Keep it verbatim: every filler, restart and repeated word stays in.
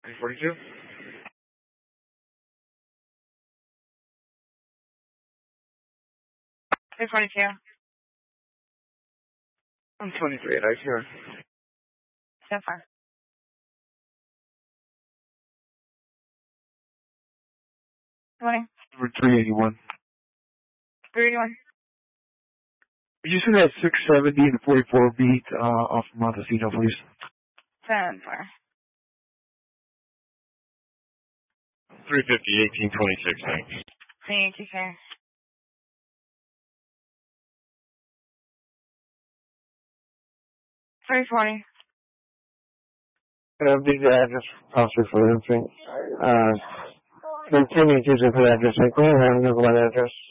three forty-two. three forty-two. I'm twenty-three at I C R. So far. twenty. Number three eighty-one. three eighty-one. You send that six seventy and forty-four beat uh, off Montecito, please. seven four. three fifty, eighteen twenty-six, thanks. Thank you, sir. three forty. Can I update the address possibly for them? Uh, continue to use the address. Like, we don't have a address.